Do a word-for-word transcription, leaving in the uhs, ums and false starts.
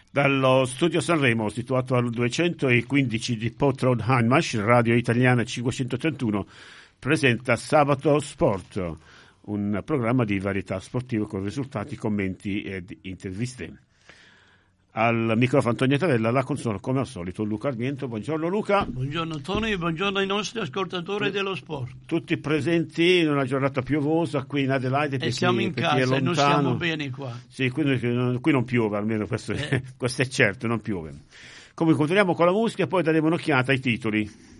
Dallo studio Sanremo, situato al duecentoquindici di Port Road Hindmarsh, Radio Italiana cinquecentotrentuno, presenta Sabato Sport, un programma di varietà sportive con risultati, commenti ed interviste. Al microfono Antonio Tavella, la console come al solito Luca Armiento. Buongiorno Luca. Buongiorno Tony, buongiorno ai nostri ascoltatori dello sport. Tutti presenti in una giornata piovosa qui in Adelaide. E per siamo chi, in per casa chi è e non lontano. siamo bene qua. Sì, qui, qui non piove, almeno questo, Eh. questo è certo, non piove. Comunque continuiamo con la musica e poi daremo un'occhiata ai titoli.